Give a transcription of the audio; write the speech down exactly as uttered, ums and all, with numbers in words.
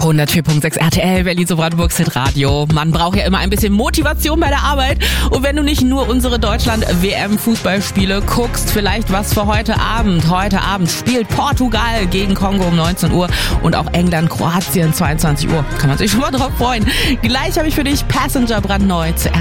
hundertvier Komma sechs R T L, Berlin-Brandenburg Hit Radio. Man braucht ja immer ein bisschen Motivation bei der Arbeit. Und wenn du nicht nur unsere Deutschland-W M-Fußballspiele guckst, vielleicht was für heute Abend. Heute Abend spielt Portugal gegen Kongo um neunzehn Uhr und auch England-Kroatien zweiundzwanzig Uhr. Kann man sich schon mal drauf freuen. Gleich habe ich für dich Passenger brandneu zu